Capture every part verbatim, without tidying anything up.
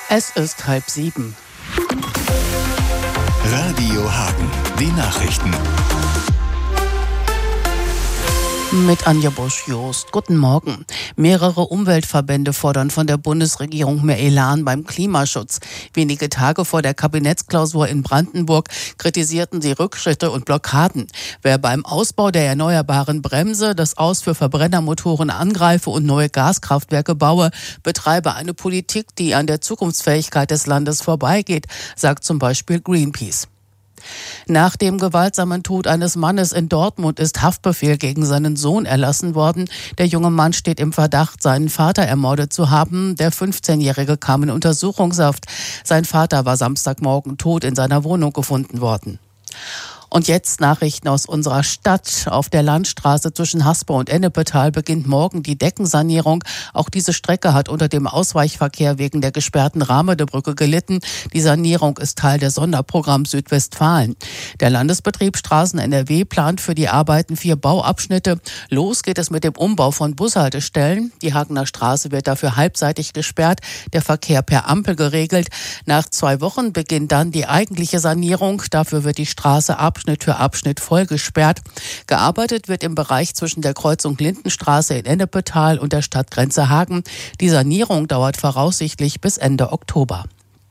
Es ist halb sieben. Radio Hagen, die Nachrichten. Mit Anja Bosch-Jost. Guten Morgen. Mehrere Umweltverbände fordern von der Bundesregierung mehr Elan beim Klimaschutz. Wenige Tage vor der Kabinettsklausur in Brandenburg kritisierten sie Rückschritte und Blockaden. Wer beim Ausbau der Erneuerbaren bremse, das Aus für Verbrennermotoren angreife und neue Gaskraftwerke baue, betreibe eine Politik, die an der Zukunftsfähigkeit des Landes vorbeigeht, sagt zum Beispiel Greenpeace. Nach dem gewaltsamen Tod eines Mannes in Dortmund ist Haftbefehl gegen seinen Sohn erlassen worden. Der junge Mann steht im Verdacht, seinen Vater ermordet zu haben. Der fünfzehnjährige kam in Untersuchungshaft. Sein Vater war Samstagmorgen tot in seiner Wohnung gefunden worden. Und jetzt Nachrichten aus unserer Stadt. Auf der Landstraße zwischen Haspe und Ennepetal beginnt morgen die Deckensanierung. Auch diese Strecke hat unter dem Ausweichverkehr wegen der gesperrten Ramede-Brücke gelitten. Die Sanierung ist Teil des Sonderprogramms Südwestfalen. Der Landesbetrieb Straßen N R W plant für die Arbeiten vier Bauabschnitte. Los geht es mit dem Umbau von Bushaltestellen. Die Hagener Straße wird dafür halbseitig gesperrt, der Verkehr per Ampel geregelt. Nach zwei Wochen beginnt dann die eigentliche Sanierung. Dafür wird die Straße Abschnitt für Abschnitt voll gesperrt. Gearbeitet wird im Bereich zwischen der Kreuzung Lindenstraße in Ennepetal und der Stadtgrenze Hagen. Die Sanierung dauert voraussichtlich bis Ende Oktober.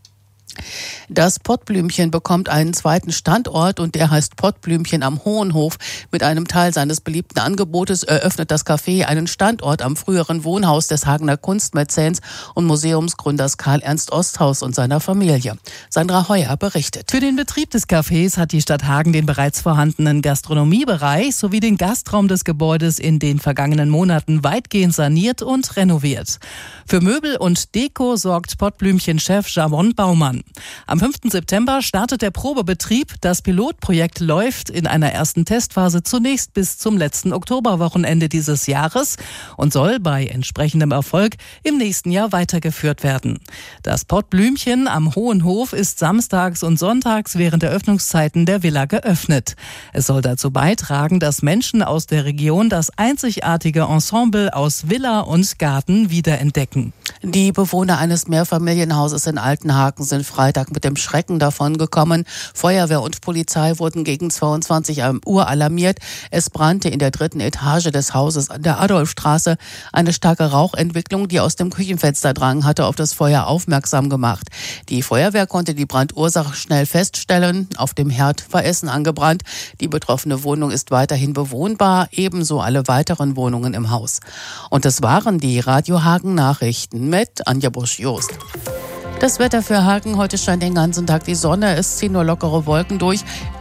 Das Pottblümchen bekommt einen zweiten Standort und der heißt Pottblümchen am Hohenhof. Mit einem Teil seines beliebten Angebotes eröffnet das Café einen Standort am früheren Wohnhaus des Hagener Kunstmäzens und Museumsgründers Karl Ernst Osthaus und seiner Familie. Sandra Heuer berichtet. Für den Betrieb des Cafés hat die Stadt Hagen den bereits vorhandenen Gastronomiebereich sowie den Gastraum des Gebäudes in den vergangenen Monaten weitgehend saniert und renoviert. Für Möbel und Deko sorgt Pottblümchen-Chef Javon Baumann. Am fünften September startet der Probebetrieb. Das Pilotprojekt läuft in einer ersten Testphase zunächst bis zum letzten Oktoberwochenende dieses Jahres und soll bei entsprechendem Erfolg im nächsten Jahr weitergeführt werden. Das Pottblümchen am Hohenhof ist samstags und sonntags während der Öffnungszeiten der Villa geöffnet. Es soll dazu beitragen, dass Menschen aus der Region das einzigartige Ensemble aus Villa und Garten wiederentdecken. Die Bewohner eines Mehrfamilienhauses in Altenhagen sind Freitag mit dem Schrecken davongekommen. Feuerwehr und Polizei wurden gegen zweiundzwanzig Uhr alarmiert. Es brannte in der dritten Etage des Hauses an der Adolfstraße. Eine starke Rauchentwicklung, die aus dem Küchenfenster drang, hatte auf das Feuer aufmerksam gemacht. Die Feuerwehr konnte die Brandursache schnell feststellen. Auf dem Herd war Essen angebrannt. Die betroffene Wohnung ist weiterhin bewohnbar, ebenso alle weiteren Wohnungen im Haus. Und das waren die Radio Hagen Nachrichten mit Anja Bosch-Jost. Das Wetter für Hagen: Heute scheint den ganzen Tag die Sonne, es ziehen nur lockere Wolken durch.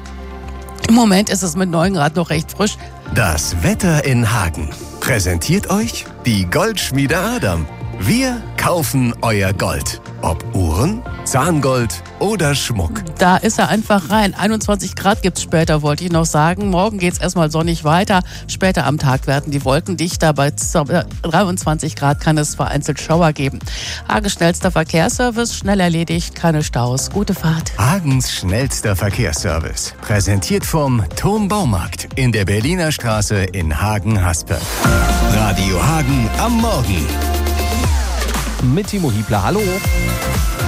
Im Moment ist es mit neun Grad noch recht frisch. Das Wetter in Hagen präsentiert euch die Goldschmiede Adam. Wir kaufen euer Gold. Ob Uhren, Zahngold oder Schmuck. Da ist er einfach rein. einundzwanzig Grad gibt's später, wollte ich noch sagen. Morgen geht's erstmal sonnig weiter. Später am Tag werden die Wolken dichter. Bei dreiundzwanzig Grad kann es vereinzelt Schauer geben. Hagens schnellster Verkehrsservice, schnell erledigt, keine Staus. Gute Fahrt. Hagens schnellster Verkehrsservice. Präsentiert vom Turm Baumarkt in der Berliner Straße in Hagen-Haspe. Radio Hagen am Morgen. Mit Timo Hiebler, hallo.